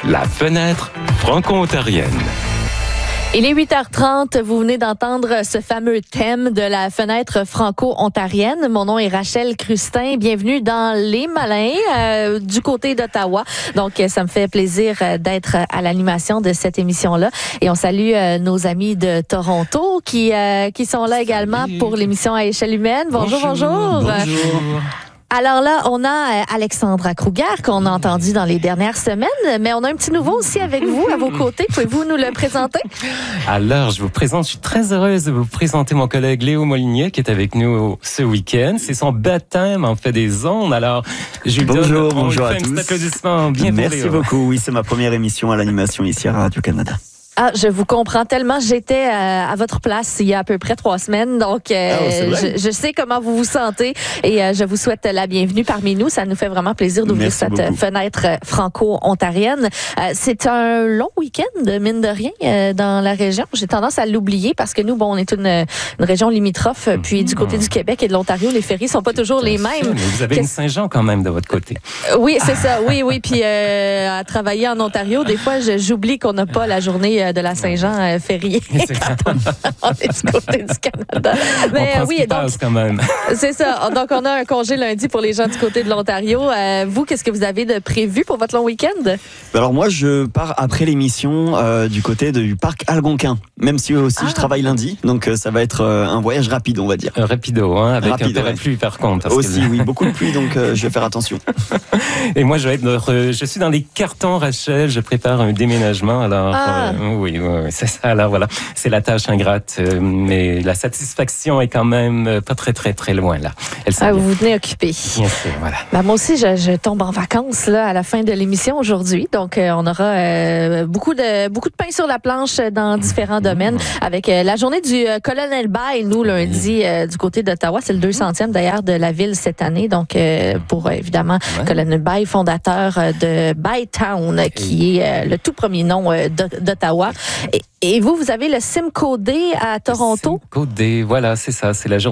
La fenêtre franco-ontarienne. Il est 8h30, vous venez d'entendre ce fameux thème de la fenêtre franco-ontarienne. Mon nom est Rachel Crustin, bienvenue dans Les Malins du côté d'Ottawa. Donc, ça me fait plaisir d'être à l'animation de cette émission-là. Et on salue nos amis de Toronto qui sont là également pour l'émission à échelle humaine. Bonjour. Bonjour. Alors là, on a Alexandra Kruger qu'on a entendu dans les dernières semaines, mais on a un petit nouveau aussi avec vous, à vos côtés. Pouvez-vous nous le présenter? Alors, je suis très heureuse de vous présenter mon collègue Léo Molinier qui est avec nous ce week-end. C'est son baptême en fait des ondes. Alors, je lui donne bonjour à un tous. petit applaudissement. Bien Merci Léo. beaucoup. Oui, c'est ma première émission à l'animation ici à Radio-Canada. Ah, je vous comprends tellement. J'étais à votre place il y a à peu près 3 semaines, donc je sais comment vous vous sentez et je vous souhaite la bienvenue parmi nous. Ça nous fait vraiment plaisir d'ouvrir cette fenêtre franco-ontarienne. C'est un long week-end, mine de rien, dans la région. J'ai tendance à l'oublier parce que nous, on est une région limitrophe, puis du côté du Québec et de l'Ontario, les ferries sont pas toujours les mêmes. Mais vous avez une Saint-Jean quand même de votre côté. Oui, c'est ça. Oui. Puis à travailler en Ontario, des fois, j'oublie qu'on n'a pas la journée de la Saint-Jean fériée. On est du côté du Canada. Mais on oui, donc quand même. C'est ça. Donc on a un congé lundi pour les gens du côté de l'Ontario. Vous, qu'est-ce que vous avez de prévu pour votre long week-end? Alors moi, je pars après l'émission du côté du parc Algonquin. Même si aussi je travaille lundi, donc ça va être un voyage rapide, on va dire. Rapido, avec un peu de pluie par contre. Aussi, oui, beaucoup de pluie, donc je vais faire attention. Et moi, je suis dans les cartons, Rachel. Je prépare un déménagement. Alors, oui, c'est ça. Alors voilà, c'est la tâche ingrate, mais la satisfaction est quand même pas très loin là. Vous vous tenez occupé. Bien sûr, voilà. Moi aussi, je tombe en vacances là à la fin de l'émission aujourd'hui, donc on aura beaucoup de pain sur la planche dans différents domaines avec la journée du Colonel Bay, nous lundi du côté d'Ottawa, c'est le 200e d'ailleurs de la ville cette année, donc pour évidemment Colonel Bay, fondateur de Bytown, qui est le tout premier nom d'Ottawa. Et vous avez le Simcoe Day à Toronto? Simcoe Day, voilà, c'est ça, c'est la journée